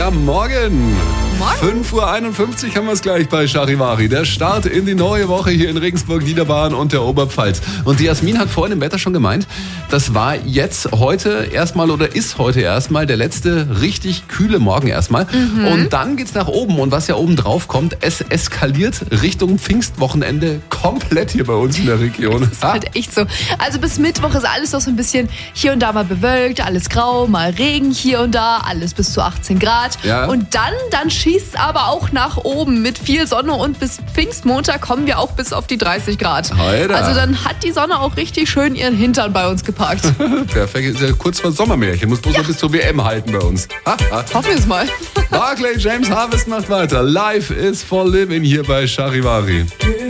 Ja, morgen. Morgen. 5.51 Uhr haben wir es gleich bei Charivari. Der Start in die neue Woche hier in Regensburg, Niederbayern und der Oberpfalz. Und die Jasmin hat vorhin im Wetter schon gemeint, das war jetzt heute erstmal oder ist heute erstmal der letzte richtig kühle Morgen erstmal. Und dann geht's nach oben. Und was ja oben drauf kommt, es eskaliert Richtung Pfingstwochenende komplett hier bei uns in der Region. Das ist halt echt so. Also bis Mittwoch ist alles noch so ein bisschen hier und da mal bewölkt, alles grau, mal Regen hier und da, alles bis zu 18 Grad. Ja. Und dann schießt es aber auch nach oben mit viel Sonne und bis Pfingstmontag kommen wir auch bis auf die 30 Grad. Alter. Also dann hat die Sonne auch richtig schön ihren Hintern bei uns geparkt. Perfekt, ist ja kurz vor Sommermärchen. Muss bloß noch bis zur WM halten bei uns. Hoffen wir es mal. Barclay James Harvest macht weiter. Life is for living hier bei Charivari.